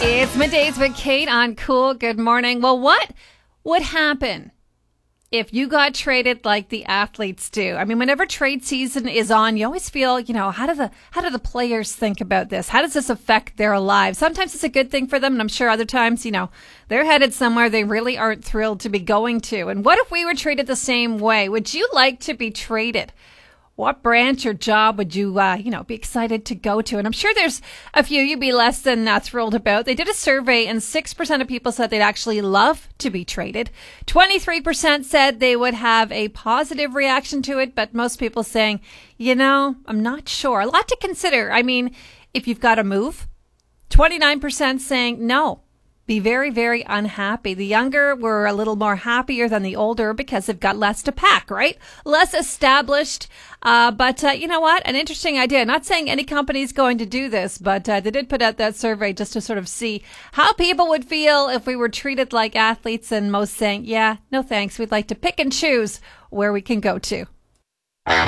It's Middays with Kate on Cool. Good morning. Well, what would happen if you got traded like the athletes do? I mean, whenever trade season is on, you always feel, how do the players think about this? How does this affect their lives? Sometimes it's a good thing for them, and I'm sure other times, they're headed somewhere they really aren't thrilled to be going to. And what if we were treated the same way? Would you like to be traded? What branch or job would you, be excited to go to? And I'm sure there's a few you'd be less than thrilled about. They did a survey, and 6% of people said they'd actually love to be traded. 23% said they would have a positive reaction to it, but most people saying, I'm not sure. A lot to consider. I mean, if you've got to move, 29% saying no. Be very, very unhappy. The younger were a little more happier than the older because they've got less to pack, right? Less established. But you know what? An interesting idea. Not saying any company is going to do this, but they did put out that survey just to sort of see how people would feel if we were treated like athletes, and most saying, yeah, no thanks. We'd like to pick and choose where we can go to.